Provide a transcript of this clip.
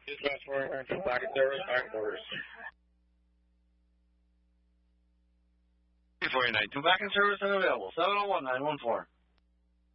Dispatch 4, back in service, back orders. 349, back in service and available. 701-914.